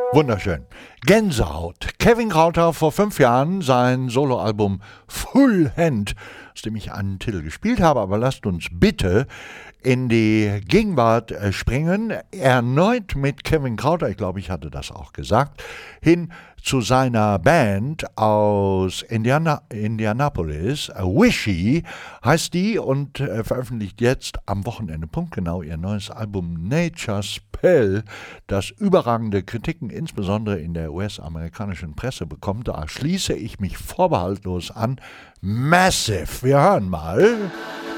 Wunderschön. Gänsehaut. Kevin Krauter vor 5 Jahren sein Soloalbum Full Hand, aus dem ich einen Titel gespielt habe, aber lasst uns bitte in die Gegenwart springen. Erneut mit Kevin Krauter, ich glaube, ich hatte das auch gesagt, hin zu seiner Band aus Indianapolis. Wishy heißt die und veröffentlicht jetzt am Wochenende punktgenau ihr neues Album Nature Spell, das überragende Kritiken insbesondere in der US-amerikanischen Presse bekommt. Da schließe ich mich vorbehaltlos an. Massive. Wir hören mal.